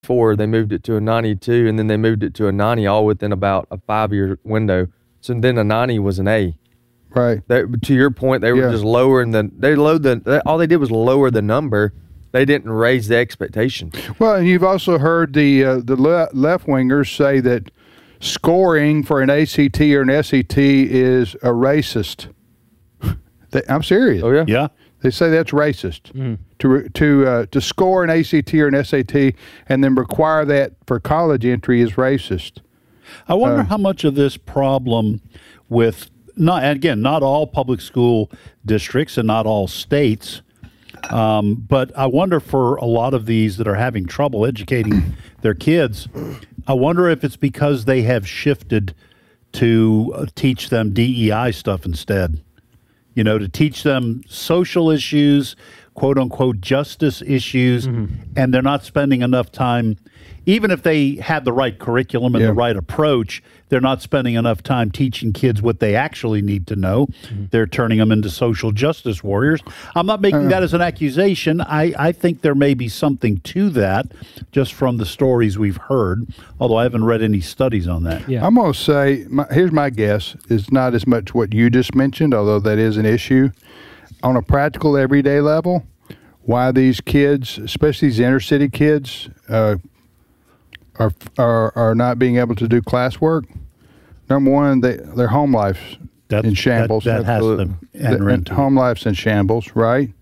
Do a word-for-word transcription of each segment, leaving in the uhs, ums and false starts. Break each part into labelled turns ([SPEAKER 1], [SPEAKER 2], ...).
[SPEAKER 1] four, they moved it to a ninety-two, and then they moved it to a ninety all within about a five-year window. So then a ninety was an A.
[SPEAKER 2] Right.
[SPEAKER 1] They, to your point, they were
[SPEAKER 2] Yeah.
[SPEAKER 1] just lowering the, they lowered the, they, all they did was lower the number. They didn't raise the expectation.
[SPEAKER 2] Well, and you've also heard the uh, the le- left-wingers say that scoring for an A C T or an S A T is a racist. they, I'm serious.
[SPEAKER 1] Oh, yeah?
[SPEAKER 3] Yeah.
[SPEAKER 2] They say that's racist.
[SPEAKER 1] Mm.
[SPEAKER 2] To re- to uh, to score an A C T or an S A T and then require that for college entry is racist.
[SPEAKER 3] I wonder
[SPEAKER 2] Uh,
[SPEAKER 3] how much of this problem with, not again, not all public school districts and not all states, um, but I wonder for a lot of these that are having trouble educating their kids, I wonder if it's because they have shifted to uh, teach them D E I stuff instead. You know, to teach them social issues, quote unquote, justice issues,
[SPEAKER 2] Mm-hmm.
[SPEAKER 3] and they're not spending enough time, even if they had the right curriculum and
[SPEAKER 2] Yeah.
[SPEAKER 3] the right approach, they're not spending enough time teaching kids what they actually need to know.
[SPEAKER 2] Mm-hmm.
[SPEAKER 3] They're turning them into social justice warriors. I'm not making
[SPEAKER 2] Uh.
[SPEAKER 3] that as an accusation. I, I think there may be something to that just from the stories we've heard, although I haven't read any studies on that.
[SPEAKER 4] Yeah.
[SPEAKER 2] I'm going to say, my, here's my guess, it's not as much what you just mentioned, although that is an issue. On a practical, everyday level, why these kids, especially these inner city kids, uh, are, are are not being able to do classwork. Number one, they, their home life's
[SPEAKER 3] That,
[SPEAKER 2] in shambles.
[SPEAKER 3] That, that has them
[SPEAKER 2] The-
[SPEAKER 3] enter
[SPEAKER 2] and
[SPEAKER 3] into
[SPEAKER 2] home life's in shambles, right?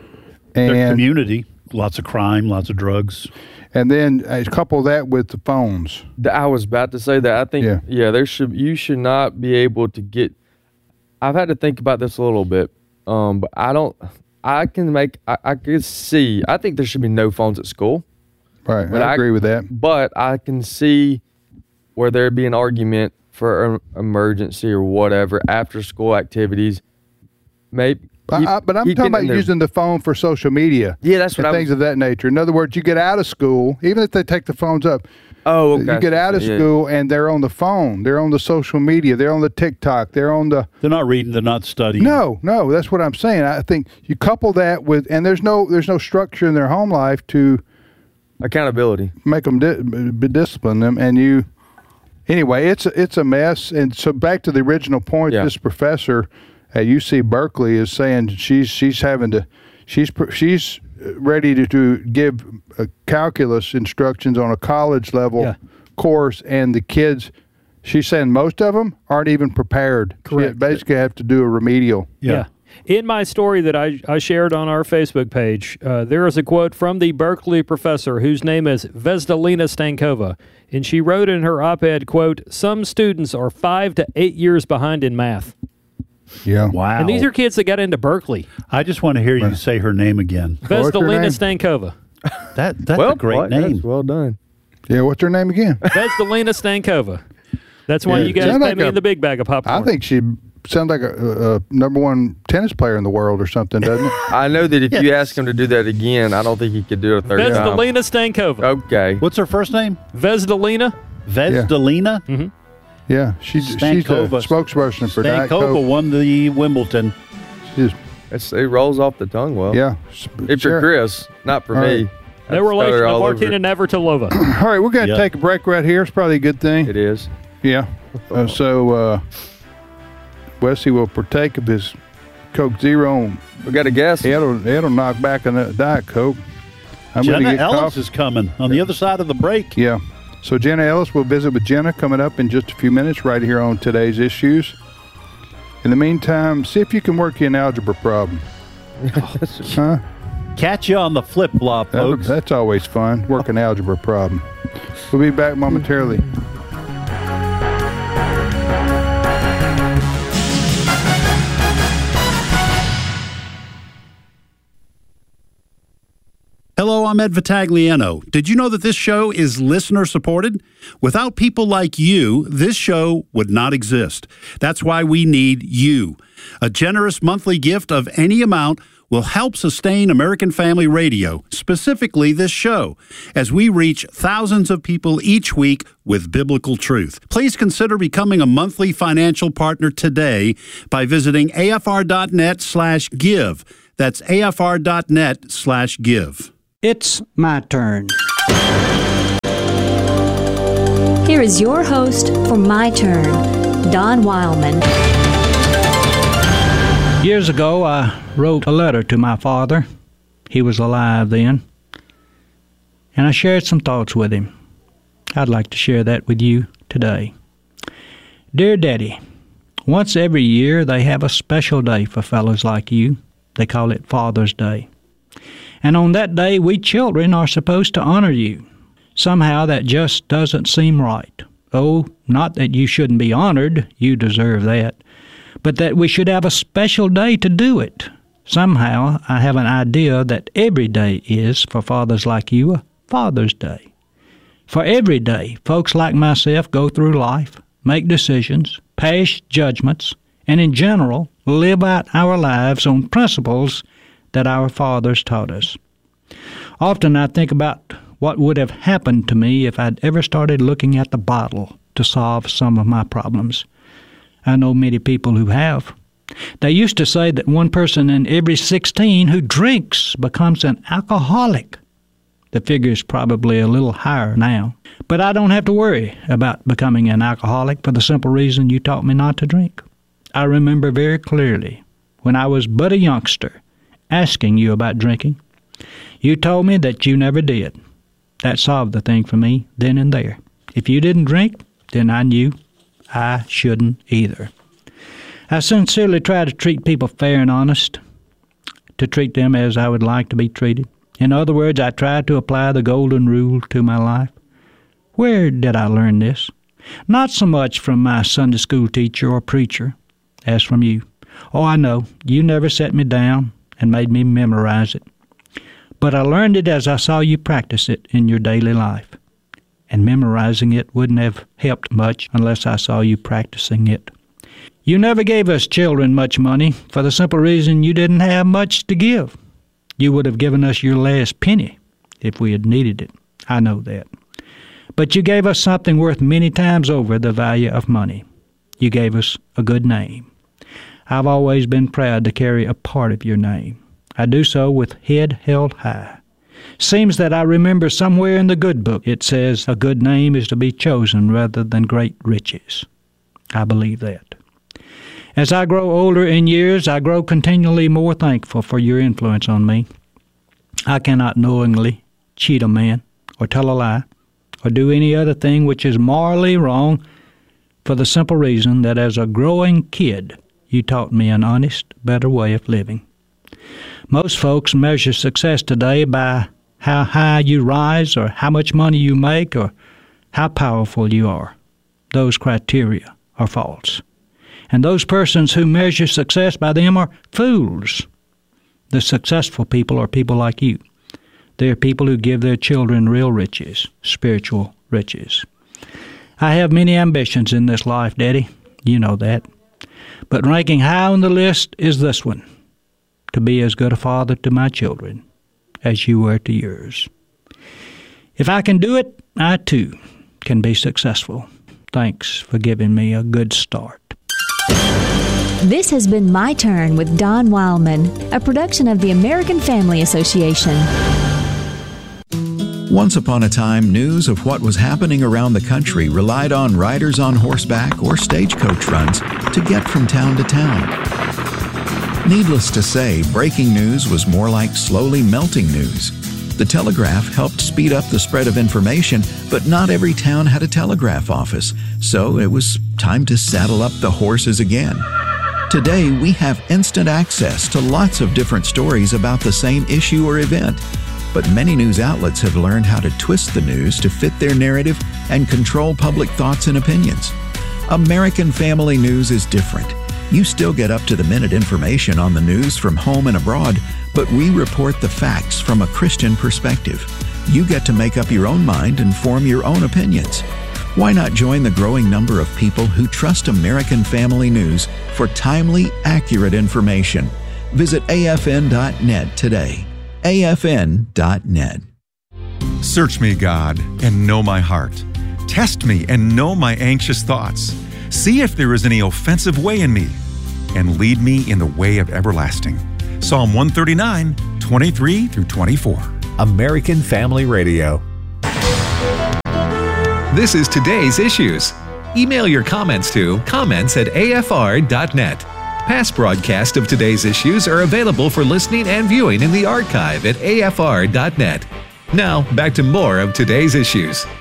[SPEAKER 3] their
[SPEAKER 2] And
[SPEAKER 3] community. Lots of crime, lots of drugs.
[SPEAKER 2] and then uh, couple that with the phones.
[SPEAKER 1] Th- I was about to say that. I think,
[SPEAKER 2] Yeah.
[SPEAKER 1] yeah, there should, you should not be able to get, I've had to think about this a little bit, um, but I don't, I can make, I, I can see, I think there should be no phones at school.
[SPEAKER 2] Right,
[SPEAKER 1] But
[SPEAKER 2] I
[SPEAKER 1] I-
[SPEAKER 2] agree with that.
[SPEAKER 1] But I can see where there'd be an argument for an emergency or whatever after school activities. Maybe,
[SPEAKER 2] I, I, but I'm
[SPEAKER 1] keep
[SPEAKER 2] talking
[SPEAKER 1] getting
[SPEAKER 2] about
[SPEAKER 1] their-
[SPEAKER 2] using the phone for social media.
[SPEAKER 1] Yeah, that's what
[SPEAKER 2] and
[SPEAKER 1] I
[SPEAKER 2] things
[SPEAKER 1] was.
[SPEAKER 2] of that nature. In other words, you get out of school, even if they take the phones up.
[SPEAKER 1] Oh, okay.
[SPEAKER 2] You get out of
[SPEAKER 1] Yeah.
[SPEAKER 2] school and they're on the phone. They're on the social media. They're on the TikTok. They're on the.
[SPEAKER 3] They're not reading, they're not studying.
[SPEAKER 2] No, no, that's what I'm saying. I think you couple that with, and there's no there's no structure in their home life to
[SPEAKER 1] Accountability.
[SPEAKER 2] make them di- be discipline them, and you. Anyway, it's a, it's a mess. And so back to the original point,
[SPEAKER 1] Yeah.
[SPEAKER 2] this professor at U C Berkeley is saying she's she's having to she's pr- she's ready to, to give uh, calculus instructions on a college level
[SPEAKER 4] Yeah.
[SPEAKER 2] course, and the kids. She's saying most of them aren't even prepared.
[SPEAKER 4] Correct.
[SPEAKER 2] She basically have to do a remedial.
[SPEAKER 3] Yeah.
[SPEAKER 4] In my story that I, I shared on our Facebook page, uh, there is a quote from the Berkeley professor whose name is Vesdalina Stankova. And she wrote in her op-ed, quote, "Some students are five to eight years behind in math."
[SPEAKER 2] Yeah.
[SPEAKER 3] Wow.
[SPEAKER 4] And these are kids that got into Berkeley.
[SPEAKER 3] I just want to hear you say her name again.
[SPEAKER 2] What's her
[SPEAKER 4] Vesdalina
[SPEAKER 2] name?
[SPEAKER 4] Stankova.
[SPEAKER 3] That That's
[SPEAKER 1] well,
[SPEAKER 3] a great
[SPEAKER 1] well,
[SPEAKER 3] name.
[SPEAKER 1] that's well done.
[SPEAKER 2] Yeah. What's her name again?
[SPEAKER 4] Vesdalina Stankova. That's why
[SPEAKER 2] Yeah,
[SPEAKER 4] you guys
[SPEAKER 2] sound
[SPEAKER 4] pay
[SPEAKER 2] like
[SPEAKER 4] me
[SPEAKER 2] a-
[SPEAKER 4] in the big bag of popcorn.
[SPEAKER 2] I think she sounds like a, a, a number one tennis player in the world or something, doesn't it?
[SPEAKER 1] I know that if you ask him to do that again, I don't think he could do it a third time.
[SPEAKER 4] Vesdalina Stankova.
[SPEAKER 1] Okay.
[SPEAKER 3] What's her first name?
[SPEAKER 4] Vesdalina.
[SPEAKER 3] Vesdalina?
[SPEAKER 2] Yeah, she's she's the
[SPEAKER 3] Stankova.
[SPEAKER 2] spokesperson for Diet
[SPEAKER 3] Stankova
[SPEAKER 2] Coke.
[SPEAKER 3] won the Wimbledon.
[SPEAKER 2] She's-
[SPEAKER 1] It's, it rolls off the tongue well.
[SPEAKER 2] yeah.
[SPEAKER 1] If
[SPEAKER 2] Sure.
[SPEAKER 1] you're Chris, not for
[SPEAKER 2] All
[SPEAKER 1] me.
[SPEAKER 2] right.
[SPEAKER 1] I'd
[SPEAKER 4] No relation
[SPEAKER 1] stutter
[SPEAKER 4] to
[SPEAKER 1] all over
[SPEAKER 4] Martina
[SPEAKER 1] it.
[SPEAKER 4] Navratilova.
[SPEAKER 2] All right, we're going to
[SPEAKER 3] Yeah.
[SPEAKER 2] take a break right here. It's probably a good thing.
[SPEAKER 1] It is.
[SPEAKER 2] Yeah. Uh, so uh, Wesley will partake of his Coke Zero. And
[SPEAKER 1] We got a guess.
[SPEAKER 2] it'll, it'll knock back on that Diet Coke. I'm going to
[SPEAKER 3] Jenna
[SPEAKER 2] get
[SPEAKER 3] Ellis
[SPEAKER 2] coffee.
[SPEAKER 3] is coming on the other side of the break.
[SPEAKER 2] Yeah. So Jenna Ellis will visit with Jenna coming up in just a few minutes right here on Today's Issues. In the meantime, see if you can work you an algebra problem. Huh?
[SPEAKER 3] Catch you on the flip flop,
[SPEAKER 2] That-
[SPEAKER 3] folks.
[SPEAKER 2] that's always fun, work an algebra problem. We'll be back momentarily.
[SPEAKER 3] Hello, I'm Ed Vitagliano. Did you know that this show is listener supported? Without people like you, this show would not exist. That's why we need you. A generous monthly gift of any amount will help sustain American Family Radio, specifically this show, as we reach thousands of people each week with biblical truth. Please consider becoming a monthly financial partner today by visiting afr.net slash give. That's afr.net slash give.
[SPEAKER 5] It's my turn. here is your host for My Turn, Don Wildman.
[SPEAKER 6] Years ago, I wrote a letter to my father. He was alive then. And I shared some thoughts with him. I'd like to share that with you today. Dear Daddy, once every year they have a special day for fellows like you. They call it Father's Day. And on that day, we children are supposed to honor you. Somehow that just doesn't seem right. Oh, not that you shouldn't be honored, you deserve that, but that we should have a special day to do it. Somehow I have an idea that every day is, for fathers like you, a Father's Day. For every day, folks like myself go through life, make decisions, pass judgments, and in general, live out our lives on principles that our fathers taught us. Often I think about what would have happened to me if I'd ever started looking at the bottle to solve some of my problems. I know many people who have. They used to say that one person in every sixteen who drinks becomes an alcoholic. The figure is probably a little higher now. But I don't have to worry about becoming an alcoholic for the simple reason you taught me not to drink. I remember very clearly when I was but a youngster asking you about drinking. You told me that you never did. That solved the thing for me then and there. If you didn't drink, then I knew I shouldn't either. I sincerely try to treat people fair and honest, to treat them as I would like to be treated. In other words, I try to apply the golden rule to my life. Where did I learn this? Not so much from my Sunday school teacher or preacher as from you. Oh, I know, you never set me down and made me memorize it. But I learned it as I saw you practice it in your daily life. And memorizing it wouldn't have helped much unless I saw you practicing it. You never gave us children much money for the simple reason you didn't have much to give. You would have given us your last penny if we had needed it. I know that. But you gave us something worth many times over the value of money. You gave us a good name. I've always been proud to carry a part of your name. I do so with head held high. Seems that I remember somewhere in the good book it says a good name is to be chosen rather than great riches. I believe that. As I grow older in years, I grow continually more thankful for your influence on me. I cannot knowingly cheat a man or tell a lie or do any other thing which is morally wrong for the simple reason that as a growing kid, you taught me an honest, better way of living. Most folks measure success today by how high you rise or how much money you make or how powerful you are. Those criteria are false. And those persons who measure success by them are fools. The successful people are people like you. They are people who give their children real riches, spiritual riches. I have many ambitions in this life, Daddy. You know that. But ranking high on the list is this one, to be as good a father to my children as you were to yours. If I can do it, I too can be successful. Thanks for giving me a good start.
[SPEAKER 5] This has been My Turn with Don Wildman, a production of the American Family Association.
[SPEAKER 7] Once upon a time, news of what was happening around the country relied on riders on horseback or stagecoach runs to get from town to town. Needless to say, breaking news was more like slowly melting news. The telegraph helped speed up the spread of information, but not every town had a telegraph office, so it was time to saddle up the horses again. Today, we have instant access to lots of different stories about the same issue or event, but many news outlets have learned how to twist the news to fit their narrative and control public thoughts and opinions. American Family News is different. You still get up-to-the-minute information on the news from home and abroad, but we report the facts from a Christian perspective. You get to make up your own mind and form your own opinions. Why not join the growing number of people who trust American Family News for timely, accurate information? Visit A F N dot net today. A F N dot net.
[SPEAKER 8] Search me, God, and know my heart. Test me and know my anxious thoughts. See if there is any offensive way in me, and lead me in the way of everlasting. Psalm one thirty-nine, twenty-three through twenty-four.
[SPEAKER 9] American Family Radio. This is Today's Issues. Email your comments to comments at a f r dot net. Past broadcasts of Today's Issues are available for listening and viewing in the archive at a f r dot net. Now, back to more of Today's Issues.